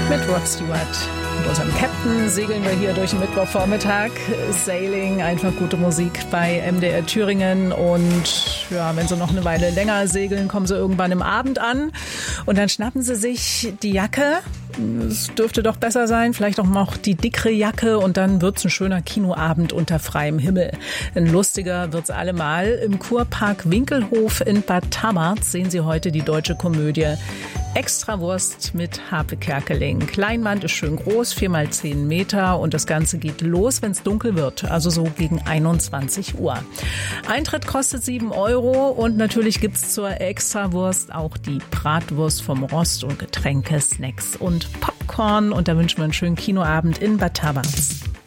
Mit Rod Stewart und unserem Captain segeln wir hier durch den Mittwochvormittag. Sailing, einfach gute Musik bei MDR Thüringen. Und ja, wenn Sie noch eine Weile länger segeln, kommen Sie irgendwann im Abend an. Und dann schnappen Sie sich die Jacke. Es dürfte doch besser sein, vielleicht auch noch die dickere Jacke, und dann wird's ein schöner Kinoabend unter freiem Himmel. Ein lustiger wird's allemal. Im Kurpark Winkelhof in Bad Tamarz sehen Sie heute die deutsche Komödie Extrawurst mit Harpe Kerkeling. Leinwand ist schön groß, 4x10 Meter, und das Ganze geht los, wenn es dunkel wird, also so gegen 21 Uhr. Eintritt kostet 7 € und natürlich gibt's zur Extrawurst auch die Bratwurst vom Rost und Getränke, Snacks und Popcorn, und da wünschen wir einen schönen Kinoabend in Bad Tamarz.